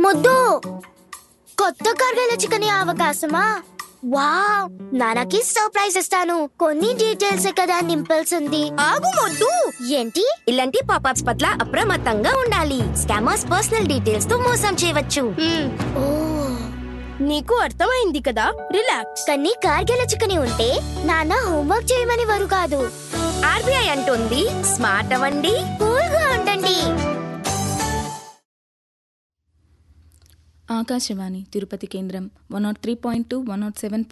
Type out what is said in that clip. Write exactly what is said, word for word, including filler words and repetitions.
ముద్దు కొత్త car గెలుచుకునే అవకాశమా? Wow, నాన్నకి సర్ప్రైజ్ ఇస్తాను. కొన్ని డీటెయిల్స్ కదా నింపాల్సింది. ఆగు మొద్దు. ఏంటి? ఇలాంటి పాపప్స్ పట్ల అప్రమత్తంగా ఉండాలి. స్కామర్స్ పర్సనల్ డీటెయిల్స్ తో మోసం చేయవచ్చు. ఓ, నీకు అర్థమైంది కదా, రిలాక్స్. కానీ కార్ గెలుచుకుని ఉంటే నాన్న హోంవర్క్ చేయమని వారు కాదు. ఆర్బీఐ అంటుంది స్మార్ట్ అవ్వండి, కూల్ గా ఉండండి. ఆకాశవాణి తిరుపతి కేంద్రం one not three point two one not seven